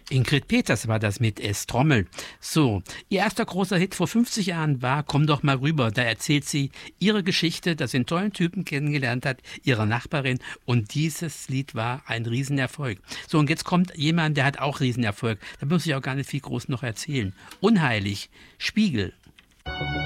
Ingrid Peters war das mit S. Trommel. So, ihr erster großer Hit vor 50 Jahren war Komm doch mal rüber. Da erzählt sie ihre Geschichte, dass sie einen tollen Typen kennengelernt hat, ihre Nachbarin. Und dieses Lied war ein Riesenerfolg. So, und jetzt kommt jemand, der hat auch Riesenerfolg. Da muss ich auch gar nicht viel groß noch erzählen. Unheilig, Spiegel.